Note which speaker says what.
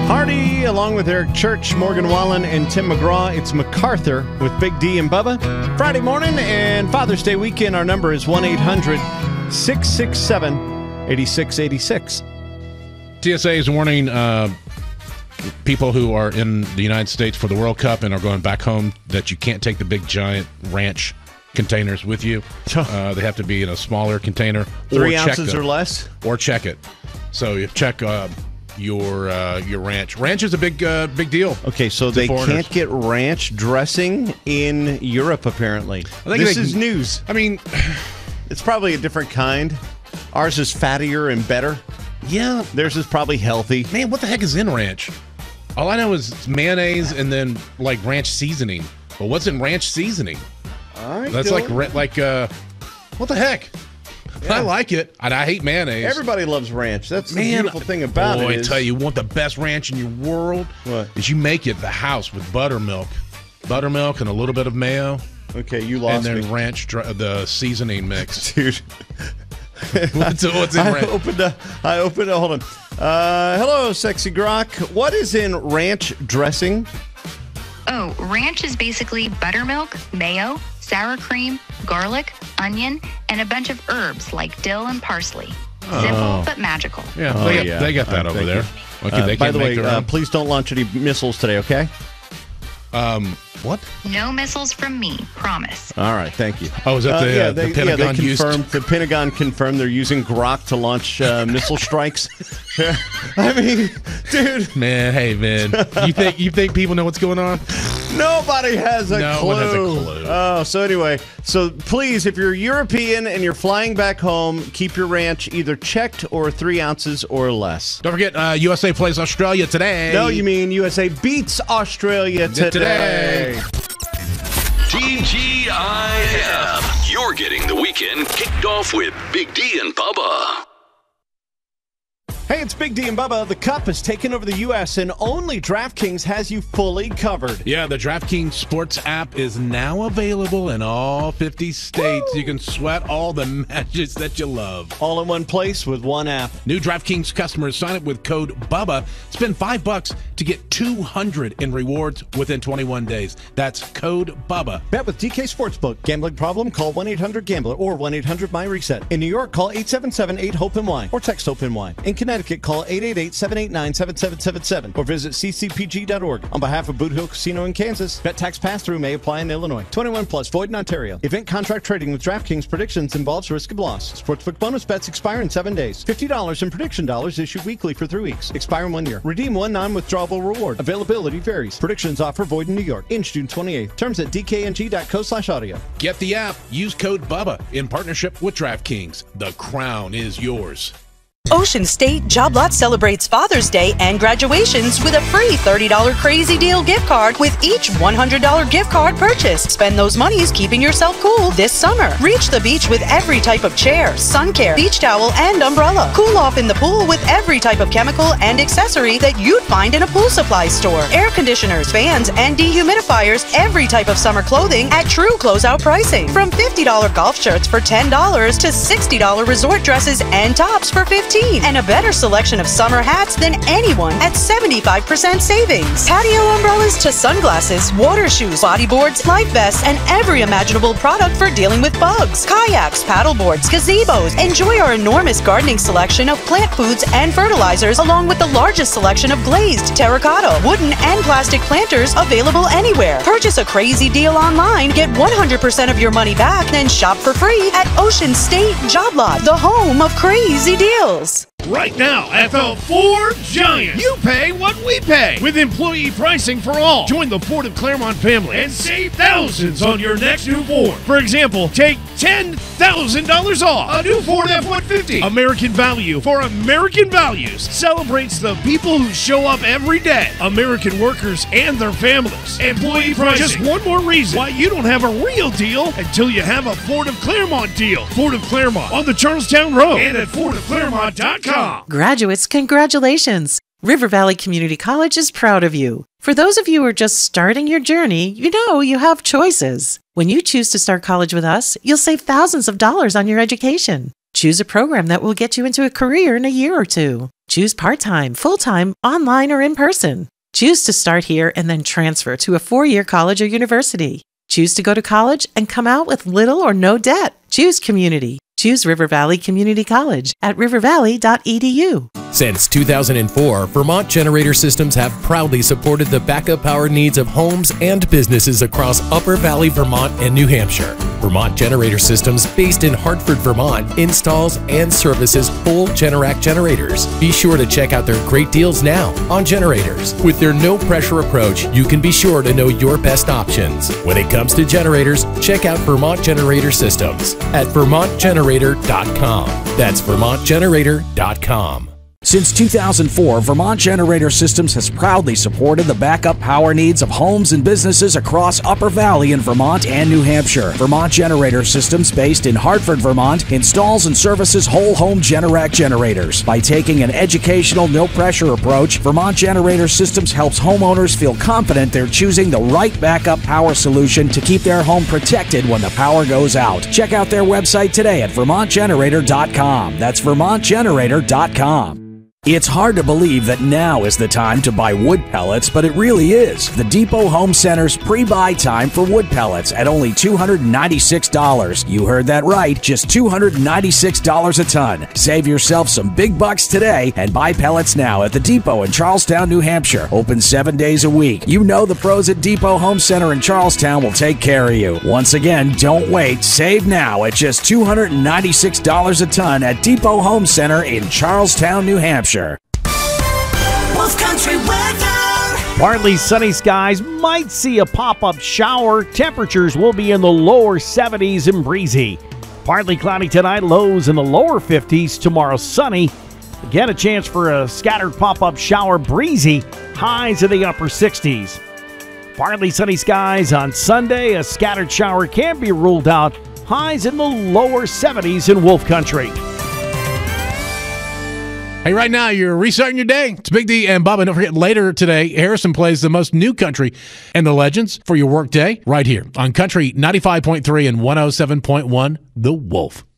Speaker 1: Hardy, along with Eric Church, Morgan Wallen, and Tim McGraw. It's MacArthur with Big D and Bubba. Friday morning and Father's Day weekend. Our number is 1-800-667-8686.
Speaker 2: TSA is warning people who are in the United States for the World Cup and are going back home that you can't take the big giant ranch containers with you. They have to be in a smaller container.
Speaker 1: 3 ounces or less?
Speaker 2: Or check it. So you check your ranch. Ranch is a big deal.
Speaker 1: Okay, so they can't get ranch dressing in Europe, apparently. This is news.
Speaker 2: I mean,
Speaker 1: it's probably a different kind. Ours is fattier and better.
Speaker 2: Yeah.
Speaker 1: Theirs is probably healthy.
Speaker 2: Man, what the heck is in ranch? All I know is mayonnaise and then like ranch seasoning. But what's in ranch seasoning? That's like what the heck? Yeah. I like it. I hate mayonnaise.
Speaker 1: Everybody loves ranch. That's the beautiful thing about it.
Speaker 2: I tell you, want the best ranch in your world?
Speaker 1: What?
Speaker 2: Is you make it the house with buttermilk and a little bit of mayo.
Speaker 1: Okay, you lost me.
Speaker 2: And then ranch, the seasoning mix.
Speaker 1: Dude.
Speaker 2: What's in ranch?
Speaker 1: I opened it. Hold on. Hello, Sexy Grok. What is in ranch dressing?
Speaker 3: Oh, ranch is basically buttermilk, mayo, sour cream, garlic, onion, and a bunch of herbs like dill and parsley. Simple but magical.
Speaker 2: Yeah, they got that over there. Okay,
Speaker 1: by the way, please don't launch any missiles today, okay?
Speaker 2: What?
Speaker 3: No missiles from me, promise.
Speaker 1: All right, thank you.
Speaker 2: Oh, is that the Pentagon
Speaker 1: The Pentagon confirmed they're using Grok to launch missile strikes. I mean, dude.
Speaker 2: Man, hey, man. You think people know what's going on?
Speaker 1: Nobody has a clue.
Speaker 2: No one has a clue.
Speaker 1: Oh, so anyway, please, if you're European and you're flying back home, keep your ranch either checked or 3 ounces or less.
Speaker 2: Don't forget, USA plays Australia today.
Speaker 1: No, you mean USA beats Australia today.
Speaker 4: TGIF. You're getting the weekend kicked off with Big D and Bubba.
Speaker 1: Hey, it's Big D and Bubba. The Cup has taken over the U.S. and only DraftKings has you fully covered.
Speaker 2: Yeah, the DraftKings Sports app is now available in all 50 states. Woo! You can sweat all the matches that you love.
Speaker 1: All in one place with one app.
Speaker 2: New DraftKings customers sign up with code BUBBA. Spend $5 to get $200 in rewards within 21 days. That's code BUBBA.
Speaker 1: Bet with DK Sportsbook. Gambling problem? Call 1-800-GAMBLER or 1-800-MY-RESET. In New York, call 877-8-HOPE-NY or text HOPE-NY. In Connecticut, call 888-789-7777 or visit ccpg.org. On behalf of Boot Hill Casino in Kansas, bet tax pass-through may apply in Illinois. 21 plus, void in Ontario. Event contract trading with DraftKings predictions involves risk of loss. Sportsbook bonus bets expire in 7 days. $50 in prediction dollars issued weekly for 3 weeks. Expire in 1 year. Redeem one non-withdrawable reward. Availability varies. Predictions offer void in New York. Ends June 28th. Terms at dkng.co/audio.
Speaker 2: Get the app. Use code BUBBA in partnership with DraftKings. The crown is yours.
Speaker 5: Ocean State Job Lot celebrates Father's Day and graduations with a free $30 Crazy Deal gift card with each $100 gift card purchase. Spend those monies keeping yourself cool this summer. Reach the beach with every type of chair, sun care, beach towel, and umbrella. Cool off in the pool with every type of chemical and accessory that you'd find in a pool supply store. Air conditioners, fans, and dehumidifiers, every type of summer clothing at true closeout pricing. From $50 golf shirts for $10 to $60 resort dresses and tops for $15. And a better selection of summer hats than anyone at 75% savings. Patio umbrellas to sunglasses, water shoes, bodyboards, life vests, and every imaginable product for dealing with bugs. Kayaks, paddleboards, gazebos. Enjoy our enormous gardening selection of plant foods and fertilizers, along with the largest selection of glazed, terracotta, wooden, and plastic planters available anywhere. Purchase a crazy deal online, get 100% of your money back, then shop for free at Ocean State Job Lot, the home of crazy deals.
Speaker 6: Right now at the Ford Giant, you pay what we pay with employee pricing for all. Join the Ford of Claremont family and save thousands on your next new Ford. For example, take $10,000 off a new Ford F-150. American value for American values celebrates the people who show up every day, American workers and their families. Employee pricing. Just one more reason why you don't have a real deal until you have a Ford of Claremont deal. Ford of Claremont on the Charlestown Road and at FordofClaremont.com.
Speaker 7: Graduates, congratulations! River Valley Community College is proud of you. For those of you who are just starting your journey, you know you have choices. When you choose to start college with us, you'll save thousands of dollars on your education. Choose a program that will get you into a career in a year or two. Choose part-time, full-time, online, or in person. Choose to start here and then transfer to a 4-year college or university. Choose to go to college and come out with little or no debt. Choose community. Choose River Valley Community College at rivervalley.edu.
Speaker 8: Since 2004, Vermont Generator Systems have proudly supported the backup power needs of homes and businesses across Upper Valley, Vermont, and New Hampshire. Vermont Generator Systems, based in Hartford, Vermont, installs and services full Generac generators. Be sure to check out their great deals now on generators. With their no-pressure approach, you can be sure to know your best options. When it comes to generators, check out Vermont Generator Systems at vermontgenerator.com. That's vermontgenerator.com.
Speaker 9: Since 2004, Vermont Generator Systems has proudly supported the backup power needs of homes and businesses across Upper Valley in Vermont and New Hampshire. Vermont Generator Systems, based in Hartford, Vermont, installs and services whole home Generac generators. By taking an educational, no-pressure approach, Vermont Generator Systems helps homeowners feel confident they're choosing the right backup power solution to keep their home protected when the power goes out. Check out their website today at vermontgenerator.com. That's vermontgenerator.com. It's hard to believe that now is the time to buy wood pellets, but it really is. The Depot Home Center's pre-buy time for wood pellets at only $296. You heard that right, just $296 a ton. Save yourself some big bucks today and buy pellets now at the Depot in Charlestown, New Hampshire. Open 7 days a week. You know the pros at Depot Home Center in Charlestown will take care of you. Once again, don't wait. Save now at just $296 a ton at Depot Home Center in Charlestown, New Hampshire.
Speaker 10: Wolf Country weather.
Speaker 6: Partly sunny skies, might see a pop-up shower. Temperatures will be in the lower 70s and breezy. Partly cloudy tonight, lows in the lower 50s. Tomorrow sunny. Again, a chance for a scattered pop-up shower, breezy. Highs in the upper 60s. Partly sunny skies on Sunday. A scattered shower can be ruled out. Highs in the lower 70s in Wolf Country.
Speaker 2: Hey, right now, you're restarting your day. It's Big D and Bubba. Don't forget, later today, Harrison plays the most new country and the legends for your work day right here on Country 95.3 and 107.1, The Wolf.